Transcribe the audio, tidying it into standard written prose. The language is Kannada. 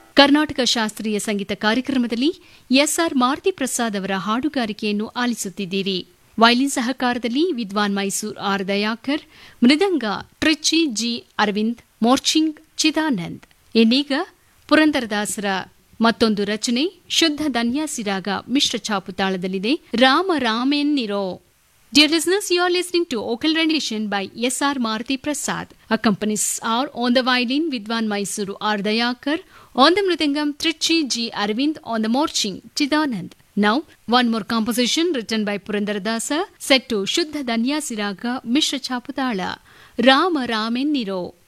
ಕರ್ನಾಟಕ ಶಾಸ್ತ್ರೀಯ ಸಂಗೀತ ಕಾರ್ಯಕ್ರಮದಲ್ಲಿ ಎಸ್ಆರ್ ಮಾರುತಿ ಪ್ರಸಾದ್ ಅವರ ಹಾಡುಗಾರಿಕೆಯನ್ನು ಆಲಿಸುತ್ತಿದ್ದೀರಿ. ವೈಲಿನ್ ಸಹಕಾರದಲ್ಲಿ ವಿದ್ವಾನ್ ಮೈಸೂರ್ ಆರ್ ದಯಾಕರ್, ಮೃದಂಗ ಟ್ರಿಚಿ ಜಿ ಅರವಿಂದ್, ಮೋರ್ಚಿಂಗ್ ಚಿದಾನಂದ್. ಇನ್ನೀಗ ಪುರಂದರದಾಸರ ಮತ್ತೊಂದು ರಚನೆ ಶುದ್ಧ ಧನ್ಯಾಸಿ ರಾಗ ಮಿಶ್ರ ಛಾಪು ತಾಳದಲ್ಲಿದೆ, Rama ರಾಮೆನ್ನಿರೋ. Dear listeners, you are listening to vocal rendition by S.R. Maruti Prasad. Accompanies are on the violin Vidwan Mysuru R. Dayakar, on the mridangam Trichy G. Arvind, on the morching Chidanand. Now, one more composition written by Purandaradasa, set to Shuddha Dhanyasi Raga Mishra Chaputala, Rama Ramenniro.